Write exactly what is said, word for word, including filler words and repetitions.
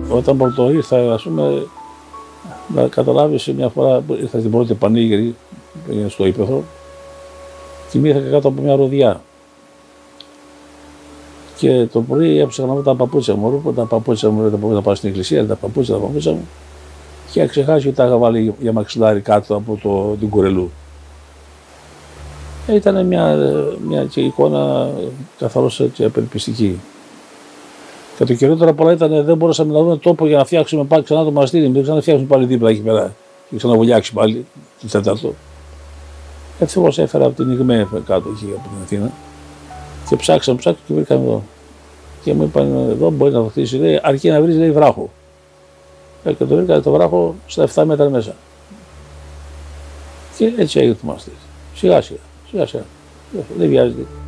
Όταν πρώτο ήρθα, ας πούμε, να καταλάβεις μια φορά που ήρθα στην πρώτη πανήγυρη στο ύπαιθρο, κοιμήθηκα κάτω από μια ροδιά. Και το πρωί έψαχνα να βρω τα παπούτσια μου. Ρούπω τα παπούτσια μου, δεν μπορούσα να πάω στην εκκλησία, τα παπούτσια, τα παπούτσια μου. Και είχα ξεχάσει ότι τα είχα βάλει για μαξιλάρι κάτω από το, την κουρελού. Ήταν μια, μια και εικόνα καθαρώς και απελπιστική. Και το χειρότερο απ' όλα ήταν δεν μπορούσαμε να δούμε τόπο για να φτιάξουμε πάλι ξανά το μοναστήρι. Δεν ξαναφτιάξουμε πάλι δίπλα εκεί πέρα. Και ξαναβουλιάξει πάλι το τέταρτο. Ευτυχώς έφερα από την Ιγμέ κάτω εκεί από την Αθήνα. Και ψάξαμε, ψάξαμε και βρήκαμε εδώ. Και μου είπαν εδώ μπορεί να το χτίσει, λέει, αρκεί να βρει, λέει, βράχο. Και το βρήκα το βράχο στα επτά μέτρα μέσα. Και έτσι έγινε το μοναστήρι. Σιγά σιγά, σιγά σιγά. Δεν βιάζεται.